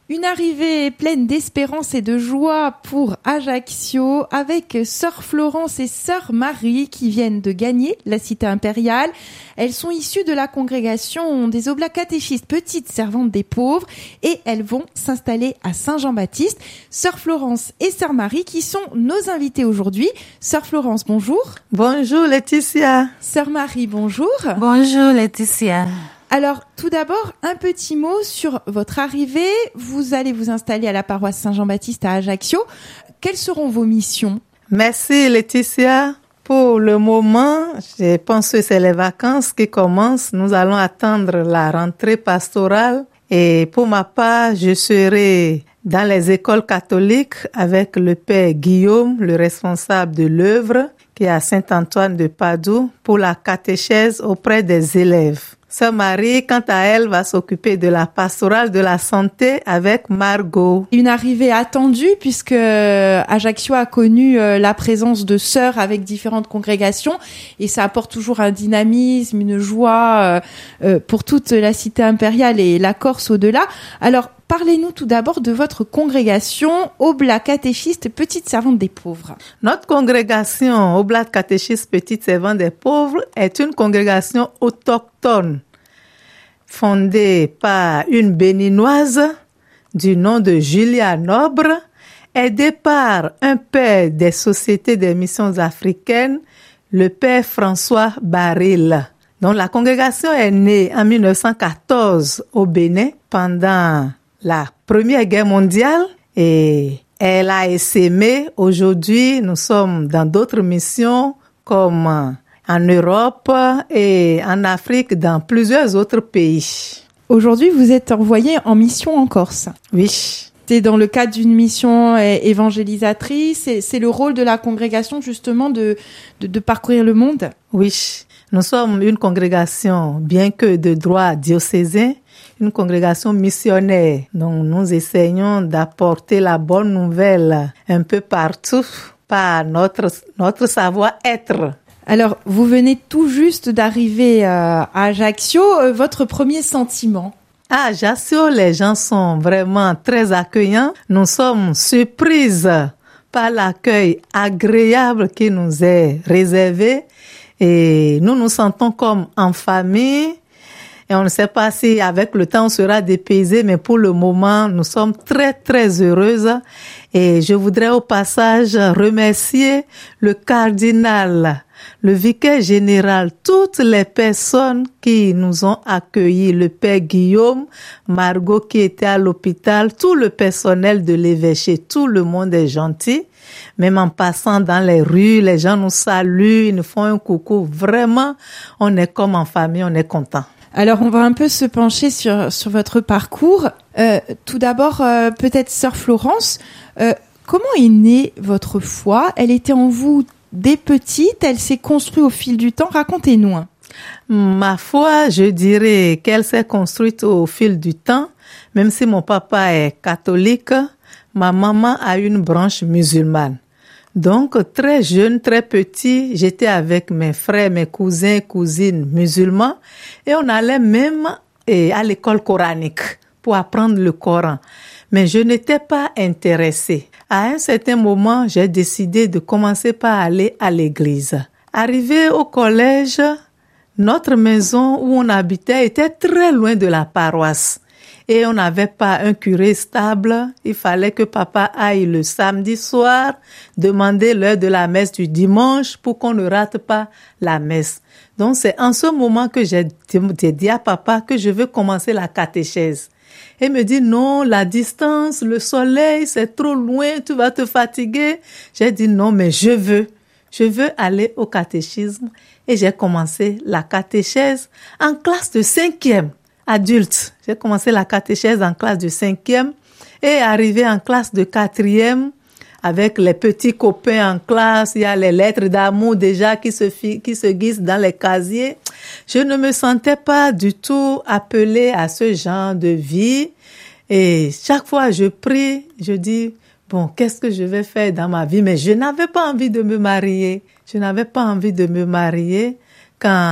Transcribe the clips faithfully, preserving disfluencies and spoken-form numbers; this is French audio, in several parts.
Une arrivée pleine d'espérance et de joie pour Ajaccio avec Sœur Florence et Sœur Marie qui viennent de gagner la cité impériale. Elles sont issues de la congrégation des Oblats catéchistes, petites servantes des pauvres, et elles vont s'installer à Saint-Jean-Baptiste. Sœur Florence et Sœur Marie qui sont nos invités aujourd'hui. Sœur Florence, bonjour. Bonjour Laetitia. Sœur Marie, bonjour. Bonjour Laetitia. Alors, tout d'abord, un petit mot sur votre arrivée. Vous allez vous installer à la paroisse Saint-Jean-Baptiste à Ajaccio. Quelles seront vos missions ? Merci Laetitia. Pour le moment, je pense que c'est les vacances qui commencent. Nous allons attendre la rentrée pastorale. Et pour ma part, je serai dans les écoles catholiques avec le père Guillaume, le responsable de l'œuvre, qui est à Saint-Antoine de Padoue, pour la catéchèse auprès des élèves. Sœur Marie, quant à elle, va s'occuper de la pastorale de la santé avec Margot. Une arrivée attendue puisque Ajaccio a connu la présence de sœurs avec différentes congrégations et ça apporte toujours un dynamisme, une joie pour toute la cité impériale et la Corse au-delà. Alors, parlez-nous tout d'abord de votre congrégation Oblats catéchistes Petites Servantes des Pauvres. Notre congrégation Oblats catéchistes Petites Servantes des Pauvres est une congrégation autochtone fondée par une béninoise du nom de Julia Nobre, aidée par un père des sociétés des missions africaines, le père François Baril. Donc la congrégation est née en dix-neuf cent quatorze au Bénin pendant la Première Guerre mondiale et elle a essaimé. Aujourd'hui, nous sommes dans d'autres missions comme en Europe et en Afrique, dans plusieurs autres pays. Aujourd'hui, vous êtes envoyé en mission en Corse. Oui. C'est dans le cadre d'une mission évangélisatrice. C'est, c'est le rôle de la congrégation justement de, de, de parcourir le monde. Oui. Nous sommes une congrégation, bien que de droit diocésain, une congrégation missionnaire. Donc, nous essayons d'apporter la bonne nouvelle un peu partout par notre, notre savoir-être. Alors, vous venez tout juste d'arriver à Ajaccio. Votre premier sentiment ? À Ajaccio, les gens sont vraiment très accueillants. Nous sommes surprises par l'accueil agréable qui nous est réservé. Et nous nous sentons comme en famille. Et on ne sait pas si avec le temps on sera dépaysé, mais pour le moment, nous sommes très, très heureuses. Et je voudrais au passage remercier le cardinal, le vicaire général, toutes les personnes qui nous ont accueillis, le père Guillaume, Margot qui était à l'hôpital, tout le personnel de l'évêché, tout le monde est gentil. Même en passant dans les rues, les gens nous saluent, ils nous font un coucou. Vraiment, on est comme en famille, on est content. Alors, on va un peu se pencher sur, sur votre parcours. Euh, tout d'abord, euh, peut-être Sœur Florence, euh, comment est née votre foi ? Elle était en vous dès petite, elle s'est construite au fil du temps. Racontez-nous. Ma foi, je dirais qu'elle s'est construite au fil du temps. Même si mon papa est catholique, ma maman a une branche musulmane. Donc, très jeune, très petit, j'étais avec mes frères, mes cousins, cousines musulmans et on allait même eh, à l'école coranique pour apprendre le Coran. Mais je n'étais pas intéressée. À un certain moment, j'ai décidé de commencer par aller à l'église. Arrivé au collège, notre maison où on habitait était très loin de la paroisse. Et on n'avait pas un curé stable. Il fallait que papa aille le samedi soir demander l'heure de la messe du dimanche pour qu'on ne rate pas la messe. Donc, c'est en ce moment que j'ai dit à papa que je veux commencer la catéchèse. Et il me dit non, la distance, le soleil, c'est trop loin, tu vas te fatiguer. J'ai dit non, mais je veux. Je veux aller au catéchisme. Et j'ai commencé la catéchèse en classe de cinquième. Adulte. J'ai commencé la catéchèse en classe de cinquième et arrivé en classe de quatrième avec les petits copains en classe. Il y a les lettres d'amour déjà qui se, qui se glissent dans les casiers. Je ne me sentais pas du tout appelée à ce genre de vie. Et chaque fois je prie, je dis, bon, qu'est-ce que je vais faire dans ma vie? Mais je n'avais pas envie de me marier. Je n'avais pas envie de me marier quand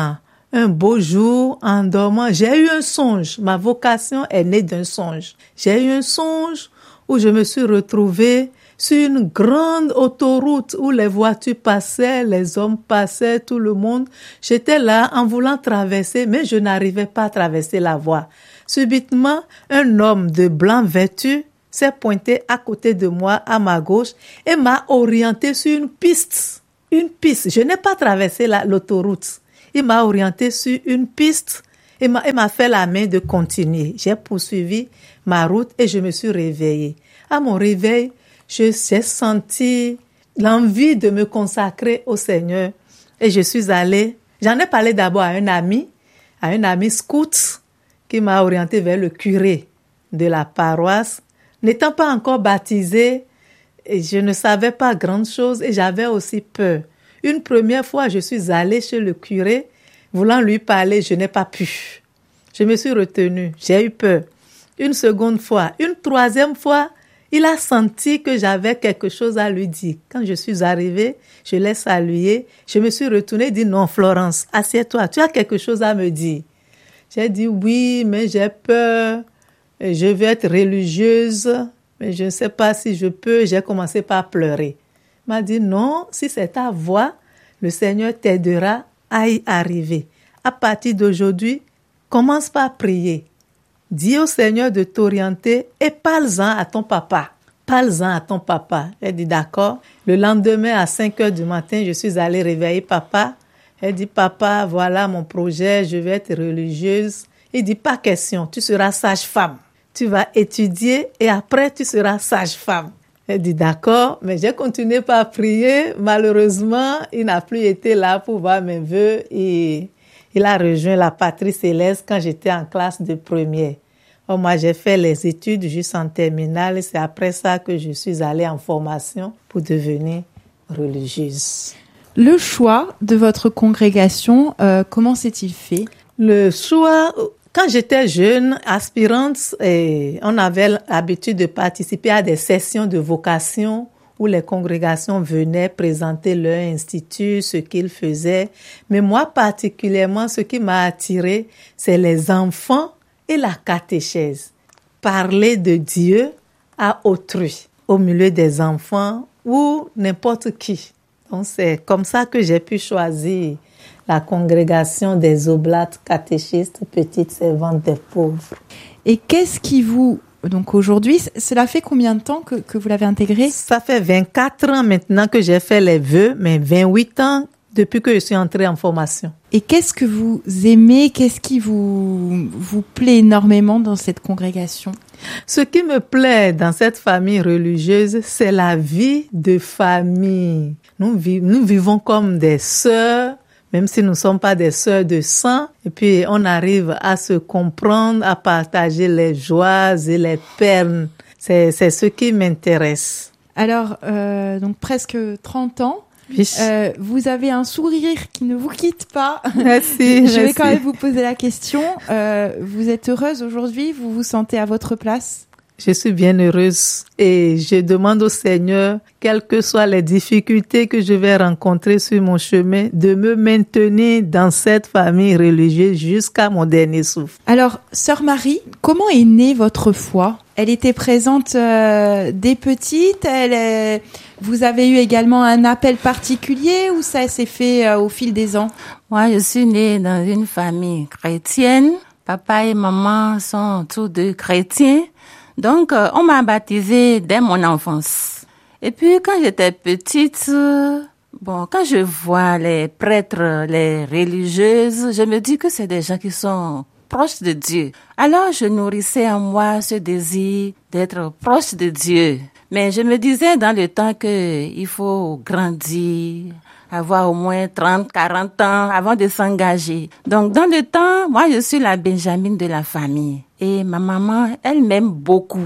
un beau jour, en dormant, j'ai eu un songe. Ma vocation est née d'un songe. J'ai eu un songe où je me suis retrouvée sur une grande autoroute où les voitures passaient, les hommes passaient, tout le monde. J'étais là en voulant traverser, mais je n'arrivais pas à traverser la voie. Subitement, un homme de blanc vêtu s'est pointé à côté de moi, à ma gauche, et m'a orienté sur une piste. Une piste. Je n'ai pas traversé la, l'autoroute. Il m'a orienté sur une piste et m'a, et m'a fait la main de continuer. J'ai poursuivi ma route et je me suis réveillée. À mon réveil, je, j'ai senti l'envie de me consacrer au Seigneur. Et je suis allée, j'en ai parlé d'abord à un ami, à un ami scout qui m'a orienté vers le curé de la paroisse. N'étant pas encore baptisée, je ne savais pas grand chose et j'avais aussi peur. Une première fois, je suis allée chez le curé, voulant lui parler, je n'ai pas pu. Je me suis retenue, j'ai eu peur. Une seconde fois, une troisième fois, il a senti que j'avais quelque chose à lui dire. Quand je suis arrivée, je l'ai salué, je me suis retournée et dit « Non, Florence, assieds-toi, tu as quelque chose à me dire. » J'ai dit « Oui, mais j'ai peur, je veux être religieuse, mais je ne sais pas si je peux. » J'ai commencé par pleurer. Il m'a dit « Non, si c'est ta voie, le Seigneur t'aidera à y arriver. À partir d'aujourd'hui, commence par prier. Dis au Seigneur de t'orienter et parle-en à ton papa. Parle-en à ton papa. » J'ai dit « D'accord. » Le lendemain, à cinq heures du matin, je suis allée réveiller papa. Elle dit « Papa, voilà mon projet, je vais être religieuse. » Il dit « Pas question, tu seras sage-femme. Tu vas étudier et après tu seras sage-femme. » Elle dit « D'accord. » Mais j'ai continué par prier. Malheureusement, il n'a plus été là pour voir mes vœux et il a rejoint la patrie céleste quand j'étais en classe de première. Oh, moi, j'ai fait les études juste en terminale et c'est après ça que je suis allée en formation pour devenir religieuse. Le choix de votre congrégation, euh, comment s'est-il fait? Le choix, quand j'étais jeune, aspirante, et on avait l'habitude de participer à des sessions de vocation où les congrégations venaient présenter leur institut, ce qu'ils faisaient. Mais moi, particulièrement, ce qui m'a attirée, c'est les enfants et la catéchèse. Parler de Dieu à autrui, au milieu des enfants ou n'importe qui. Donc, c'est comme ça que j'ai pu choisir la congrégation des oblates catéchistes, petites servantes des pauvres. Et qu'est-ce qui vous... Donc aujourd'hui, cela fait combien de temps que, que vous l'avez intégré? Ça fait vingt-quatre ans maintenant que j'ai fait les vœux, mais vingt-huit ans depuis que je suis entrée en formation. Et qu'est-ce que vous aimez, qu'est-ce qui vous, vous plaît énormément dans cette congrégation? Ce qui me plaît dans cette famille religieuse, c'est la vie de famille. Nous, vi- nous vivons comme des sœurs, même si nous ne sommes pas des sœurs de sang. Et puis, on arrive à se comprendre, à partager les joies et les peines. C'est, c'est ce qui m'intéresse. Alors, euh, donc presque trente ans. Oui. Euh, vous avez un sourire qui ne vous quitte pas. Merci. Je merci. vais quand même vous poser la question. Euh, vous êtes heureuse aujourd'hui? Vous vous sentez à votre place? Je suis bien heureuse et je demande au Seigneur, quelles que soient les difficultés que je vais rencontrer sur mon chemin, de me maintenir dans cette famille religieuse jusqu'à mon dernier souffle. Alors, Sœur Marie, comment est née votre foi? Elle était présente euh, dès petite. Elle est... Vous avez eu également un appel particulier ou ça s'est fait euh, au fil des ans? Moi, je suis née dans une famille chrétienne. Papa et maman sont tous deux chrétiens. Donc, euh, on m'a baptisée dès mon enfance. Et puis, quand j'étais petite, euh, bon, quand je vois les prêtres, les religieuses, je me dis que c'est des gens qui sont proches de Dieu. Alors, je nourrissais en moi ce désir d'être proche de Dieu. Mais je me disais dans le temps que il faut grandir, avoir au moins trente, quarante ans avant de s'engager. Donc, dans le temps, moi, je suis la Benjamine de la famille. Et ma maman, elle m'aime beaucoup.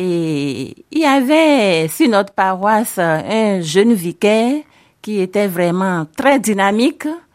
Et il y avait sur notre paroisse un jeune vicaire qui était vraiment très dynamique.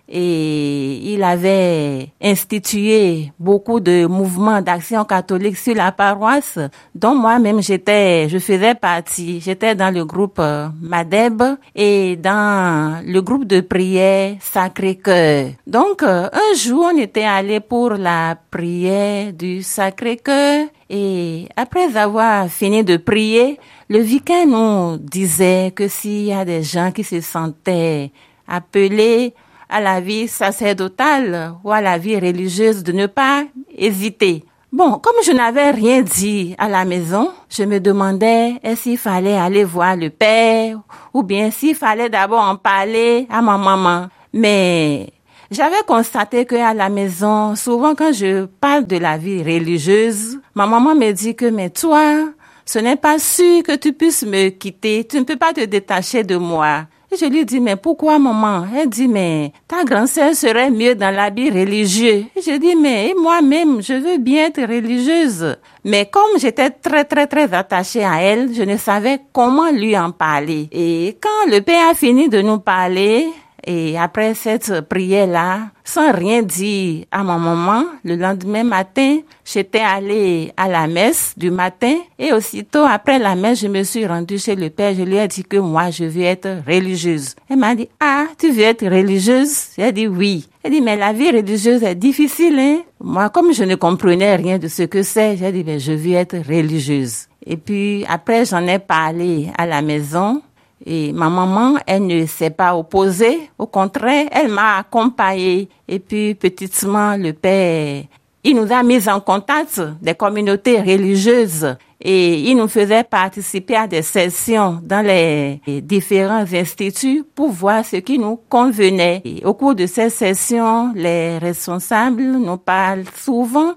et il avait institué beaucoup de mouvements d'action catholique sur la paroisse, dont moi-même j'étais, je faisais partie. J'étais dans le groupe euh, Madeb et dans le groupe de prière Sacré-Cœur. Donc, euh, un jour, on était allé pour la prière du Sacré-Cœur et après avoir fini de prier, le vicaire nous disait que s'il y a des gens qui se sentaient appelés à la vie sacerdotale ou à la vie religieuse, de ne pas hésiter. Bon, comme je n'avais rien dit à la maison, je me demandais est-ce qu'il fallait aller voir le père ou bien s'il fallait d'abord en parler à ma maman. Mais j'avais constaté qu'à la maison, souvent quand je parle de la vie religieuse, ma maman me dit que mais toi, ce n'est pas sûr que tu puisses me quitter, tu ne peux pas te détacher de moi. Et je lui dis, mais pourquoi maman? Elle dit, mais ta grand-sœur serait mieux dans l'habit religieux. Et je dis, mais moi-même, je veux bien être religieuse. Mais comme j'étais très, très, très attachée à elle, je ne savais comment lui en parler. Et quand le père a fini de nous parler, et après cette prière-là, sans rien dire à ma maman, le lendemain matin, j'étais allée à la messe du matin et aussitôt après la messe, je me suis rendue chez le père. Je lui ai dit que moi, je veux être religieuse. Elle m'a dit, ah, tu veux être religieuse? J'ai dit oui. Elle dit, mais la vie religieuse est difficile, hein? Moi, comme je ne comprenais rien de ce que c'est, j'ai dit, mais je veux être religieuse. Et puis, après, j'en ai parlé à la maison. Et ma maman, elle ne s'est pas opposée. Au contraire, elle m'a accompagnée. Et puis, petitement, le père, il nous a mis en contact des communautés religieuses. Et il nous faisait participer à des sessions dans les différents instituts pour voir ce qui nous convenait. Et au cours de ces sessions, les responsables nous parlent souvent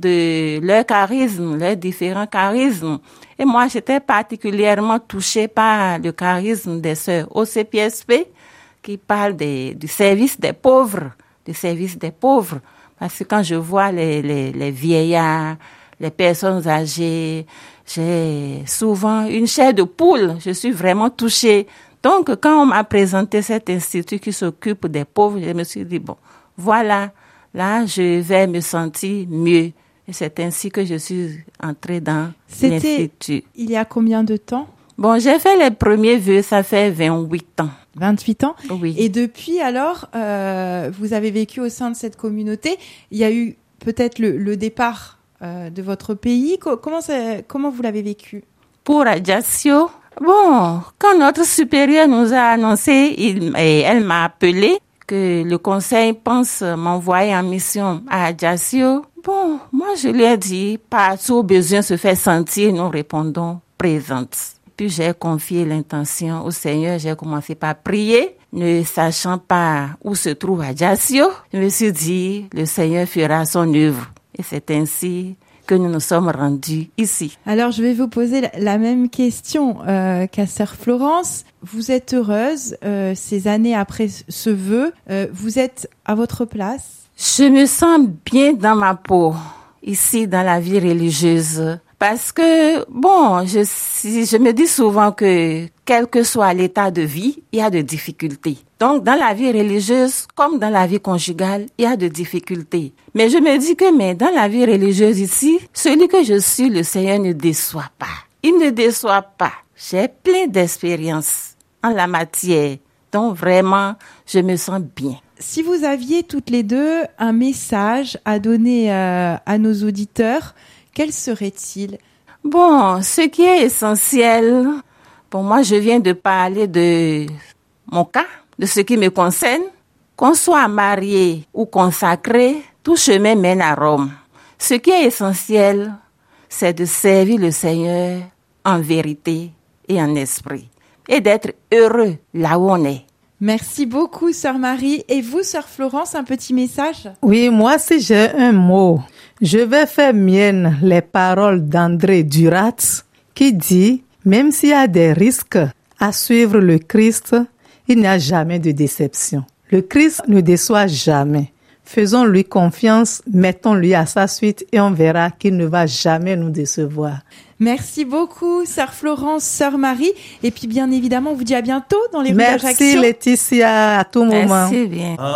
de leur charisme, leurs différents charismes. Et moi, j'étais particulièrement touchée par le charisme des sœurs O C P S P qui parlent des, du service des pauvres, du service des pauvres. Parce que quand je vois les, les, les vieillards, les personnes âgées, j'ai souvent une chair de poule. Je suis vraiment touchée. Donc, quand on m'a présenté cet institut qui s'occupe des pauvres, je me suis dit, bon, voilà, là, je vais me sentir mieux. Et c'est ainsi que je suis entrée dans C'était l'institut. Il y a combien de temps? Bon, j'ai fait les premiers vœux, ça fait vingt-huit ans. vingt-huit ans? Oui. Et depuis, alors, euh, vous avez vécu au sein de cette communauté. Il y a eu peut-être le, le départ euh, de votre pays. Co- comment, ça, comment vous l'avez vécu? Pour Ajaccio, bon, quand notre supérieur nous a annoncé, il, et elle m'a appelé que le conseil pense m'envoyer en mission à Ajaccio. Bon, moi je lui ai dit, partout où besoin se fait sentir, nous répondons présentes. Puis j'ai confié l'intention au Seigneur, j'ai commencé par prier, ne sachant pas où se trouve Ajaccio. Je me suis dit, le Seigneur fera son œuvre. Et c'est ainsi que nous nous sommes rendus ici. Alors, je vais vous poser la, la même question euh, qu'à Sœur Florence. Vous êtes heureuse euh, ces années après ce vœu. Euh, vous êtes à votre place? Je me sens bien dans ma peau, ici, dans la vie religieuse. Parce que, bon, je, je me dis souvent que, quel que soit l'état de vie, il y a des difficultés. Donc, dans la vie religieuse, comme dans la vie conjugale, il y a des difficultés. Mais je me dis que, mais dans la vie religieuse ici, celui que je suis, le Seigneur ne déçoit pas. Il ne déçoit pas. J'ai plein d'expériences en la matière. Donc, vraiment, je me sens bien. Si vous aviez toutes les deux un message à donner euh, à nos auditeurs, quel serait-il? Bon, ce qui est essentiel, pour moi, je viens de parler de mon cas, de ce qui me concerne. Qu'on soit marié ou consacré, tout chemin mène à Rome. Ce qui est essentiel, c'est de servir le Seigneur en vérité et en esprit. Et d'être heureux là où on est. Merci beaucoup, Sœur Marie. Et vous, Sœur Florence, un petit message? Oui, moi, si j'ai un mot, je vais faire mienne les paroles d'André Duras qui dit, même s'il y a des risques à suivre le Christ, il n'y a jamais de déception. Le Christ ne déçoit jamais. Faisons-lui confiance, mettons-lui à sa suite et on verra qu'il ne va jamais nous décevoir. Merci beaucoup, Sœur Florence, Sœur Marie. Et puis, bien évidemment, on vous dit à bientôt dans les rues d'Ajaccio. Merci Laetitia, à tout moment. Merci bien.